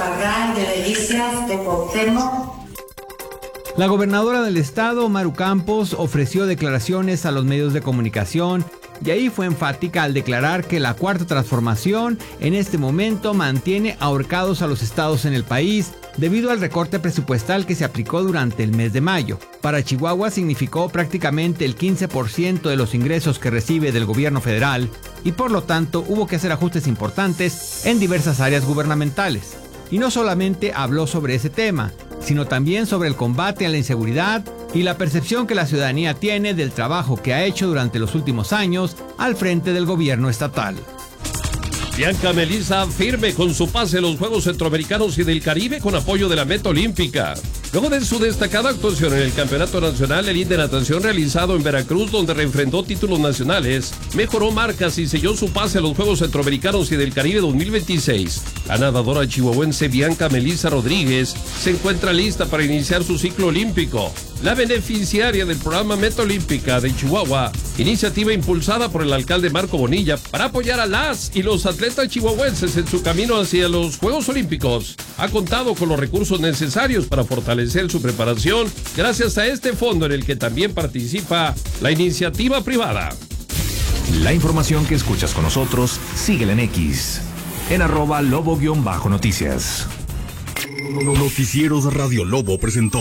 Parral de Delicias de Cuauhtémoc. La gobernadora del estado, Maru Campos, ofreció declaraciones a los medios de comunicación y ahí fue enfática al declarar que la Cuarta Transformación en este momento mantiene ahorcados a los estados en el país debido al recorte presupuestal que se aplicó durante el mes de mayo. Para Chihuahua significó prácticamente el 15% de los ingresos que recibe del gobierno federal y por lo tanto hubo que hacer ajustes importantes en diversas áreas gubernamentales. Y no solamente habló sobre ese tema, sino también sobre el combate a la inseguridad y la percepción que la ciudadanía tiene del trabajo que ha hecho durante los últimos años al frente del gobierno estatal. Bianca Melissa firme con su pase a los Juegos Centroamericanos y del Caribe con apoyo de la Meta Olímpica. Luego de su destacada actuación en el Campeonato Nacional Elite de Natación realizado en Veracruz, donde reenfrentó títulos nacionales, mejoró marcas y selló su pase a los Juegos Centroamericanos y del Caribe 2026. La nadadora chihuahuense Bianca Melissa Rodríguez se encuentra lista para iniciar su ciclo olímpico. La beneficiaria del programa Meta Olímpica de Chihuahua, iniciativa impulsada por el alcalde Marco Bonilla para apoyar a las y los atletas chihuahuenses en su camino hacia los Juegos Olímpicos, ha contado con los recursos necesarios para fortalecer su preparación gracias a este fondo en el que también participa la iniciativa privada. La información que escuchas con nosotros, síguela en X, en @lobo_noticias. Noticieros Radio Lobo presentó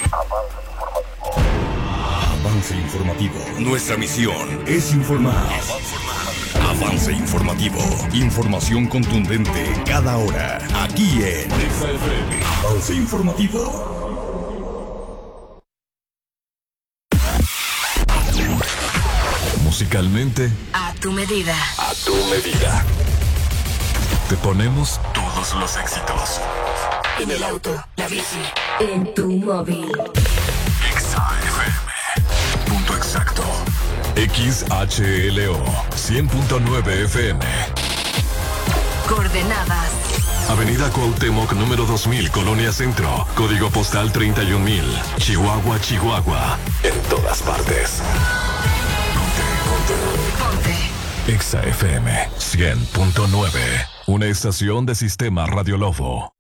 Avance Informativo. Nuestra misión es informar. Avance Informativo. Información contundente cada hora. Aquí en Avance Informativo. Musicalmente, a tu medida. A tu medida. Te ponemos todos los éxitos. En el auto, la bici, en tu móvil. XAFM. Punto exacto. XHLO 100.9 FM. Coordenadas: Avenida Cuauhtémoc, número 2000, Colonia Centro. Código postal 31000. Chihuahua, Chihuahua. En todas partes. Ponte. XAFM 100.9. Una estación de Sistema Radio Lobo.